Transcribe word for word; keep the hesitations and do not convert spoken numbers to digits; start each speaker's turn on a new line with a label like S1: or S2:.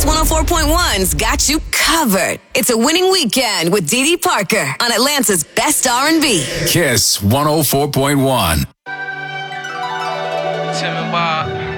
S1: Kiss one oh four point one's got you covered. It's a winning weekend with Dee Dee Parker on Atlanta's Best R and B.
S2: Kiss one oh four point one.
S3: Tim and Bob.